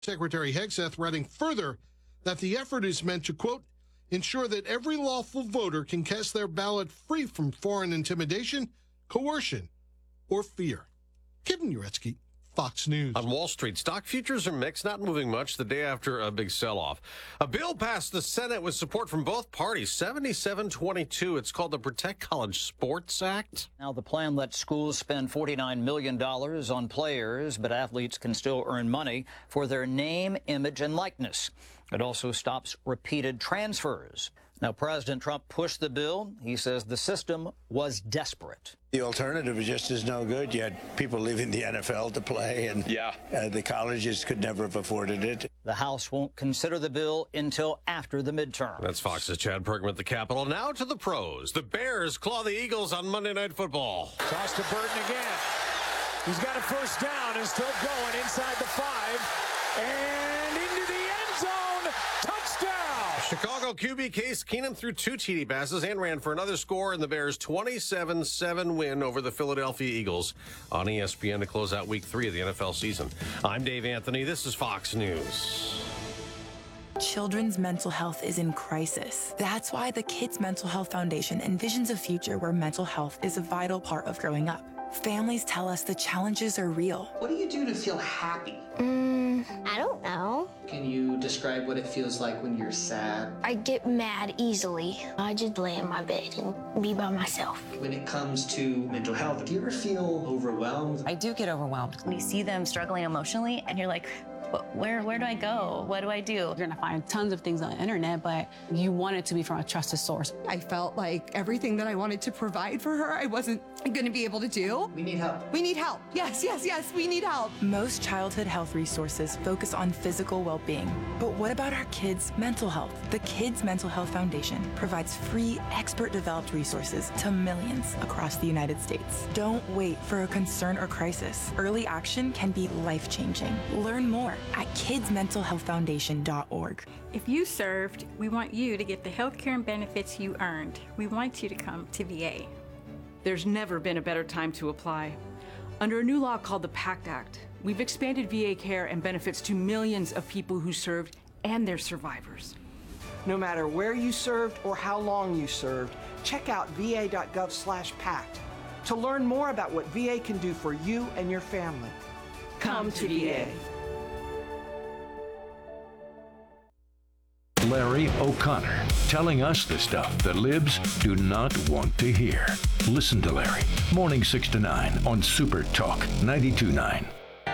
Secretary Hegseth writing further that the effort is meant to, quote, ensure that every lawful voter can cast their ballot free from foreign intimidation, coercion, or fear. Kevin Uretsky, Fox News. On Wall Street, stock futures are mixed, not moving much the day after a big sell-off. A bill passed the Senate with support from both parties, 77-22. It's called the Protect College Sports Act. Now the plan lets schools spend $49 million on players, but athletes can still earn money for their name, image, and likeness. It also stops repeated transfers. Now, President Trump pushed the bill. He says the system was desperate. The alternative just is no good. You had people leaving the NFL to play, and the colleges could never have afforded it. The House won't consider the bill until after the midterm. That's Fox's Chad Perkman at the Capitol. Now to the pros. The Bears claw the Eagles on Monday Night Football. Toss to Burton again. He's got a first down and still going inside the 5 and into the end zone. Touchdown! Chicago QB Case Keenum threw 2 TD passes and ran for another score in the Bears' 27-7 win over the Philadelphia Eagles on ESPN to close out Week 3 of the NFL season. I'm Dave Anthony. This is Fox News. Children's mental health is in crisis. That's why the Kids Mental Health Foundation envisions a future where mental health is a vital part of growing up. Families tell us the challenges are real. What do you do to feel happy? I don't know. Can you describe what it feels like when you're sad? I get mad easily. I just lay in my bed and be by myself. When it comes to mental health, do you ever feel overwhelmed? I do get overwhelmed. When you see them struggling emotionally and you're like, where do I go? What do I do? You're gonna find tons of things on the internet, but you want it to be from a trusted source. I felt like everything that I wanted to provide for her, I wasn't gonna be able to do. We need help. We need help. Yes, we need help. Most childhood health resources focus on physical well-being. But what about our kids' mental health? The Kids Mental Health Foundation provides free, expert-developed resources to millions across the United States. Don't wait for a concern or crisis. Early action can be life-changing. Learn more at kidsmentalhealthfoundation.org. If you served, we want you to get the health care and benefits you earned. We want you to come to VA. There's never been a better time to apply. Under a new law called the PACT Act, we've expanded VA care and benefits to millions of people who served and their survivors. No matter where you served or how long you served, check out va.gov/PACT to learn more about what VA can do for you and your family. Come to VA. Larry O'Connor, telling us the stuff that libs do not want to hear. Listen to Larry, morning 6 to 9 on Super Talk 92.9.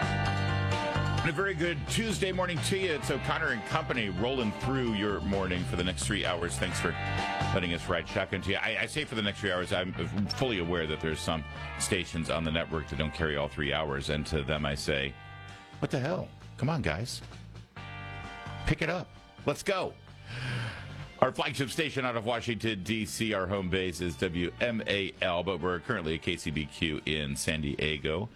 A very good Tuesday morning to you. It's O'Connor and Company rolling through your morning for the next 3 hours. Thanks for letting us ride shotgun to you. I say for the next 3 hours, I'm fully aware that there's some stations on the network that don't carry all 3 hours. And to them I say, what the hell? Come on, guys. Pick it up. Let's go. Our flagship station out of Washington, D.C., our home base is WMAL, but we're currently at KCBQ in San Diego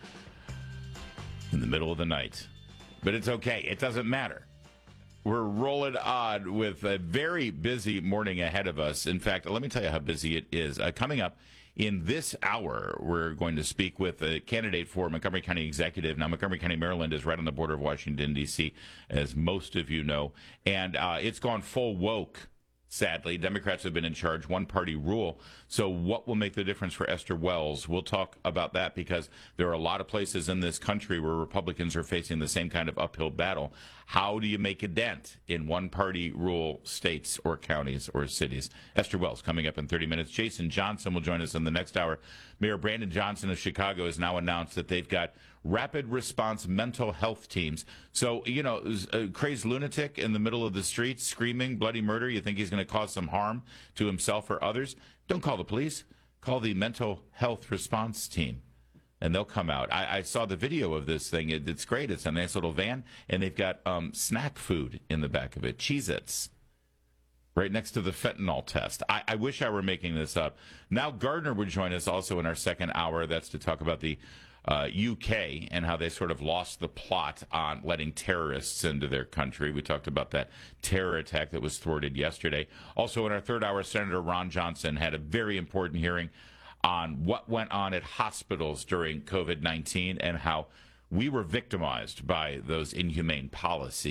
in the middle of the night. But it's okay. It doesn't matter. We're rolling on with a very busy morning ahead of us. In fact, let me tell you how busy it is. Coming up in this hour, we're going to speak with a candidate for Montgomery County Executive. Now, Montgomery County, Maryland is right on the border of Washington, D.C., as most of you know. And it's gone full woke. Sadly, Democrats have been in charge, one-party rule. So what will make the difference for Esther Wells? We'll talk about that because there are a lot of places in this country where Republicans are facing the same kind of uphill battle. How do you make a dent in one-party rule states or counties or cities? Esther Wells coming up in 30 minutes. Jason Johnson will join us in the next hour. Mayor Brandon Johnson of Chicago has now announced that they've got rapid response mental health teams. So, you know, a crazed lunatic in the middle of the street screaming bloody murder, you think he's going to cause some harm to himself or others? Don't call the police. Call the mental health response team, and they'll come out. I saw the video of this thing. It's great. It's a nice little van, and they've got snack food in the back of it, Cheez-Its, right next to the fentanyl test. I wish I were making this up. Now Gardner would join us also in our second hour. That's to talk about the UK and how they sort of lost the plot on letting terrorists into their country. We talked about that terror attack that was thwarted yesterday. Also in our third hour, Senator Ron Johnson had a very important hearing on what went on at hospitals during COVID-19 and how we were victimized by those inhumane policies.